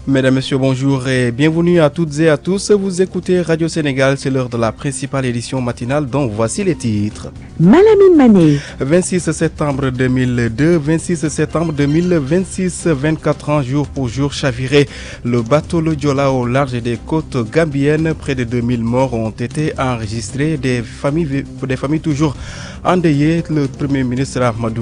Mesdames, Messieurs, bonjour et bienvenue à toutes et à tous. Vous écoutez Radio Sénégal, c'est l'heure de la principale édition matinale dont voici les titres. Malamine Mané. 26 septembre 2002, 26 septembre 2026, 24 ans jour pour jour chaviré. Le bateau Le Joola au large des côtes gambiennes, près de 2000 morts ont été enregistrés, des familles toujours endeuillées. Le Premier ministre Ahmadou